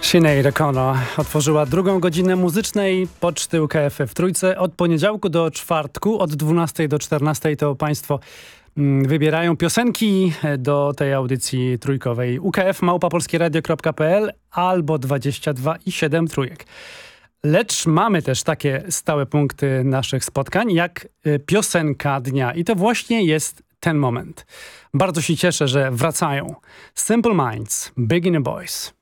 Sinead O'Connor otworzyła drugą godzinę muzycznej poczty UKF w Trójce. Od poniedziałku do czwartku, od 12 do 14 to Państwo wybierają piosenki do tej audycji trójkowej. ukf@polskieradio.pl albo 22 i 7 trójek. Lecz mamy też takie stałe punkty naszych spotkań, jak piosenka dnia. I to właśnie jest ten moment. Bardzo się cieszę, że wracają. Simple Minds, Beginner Boys.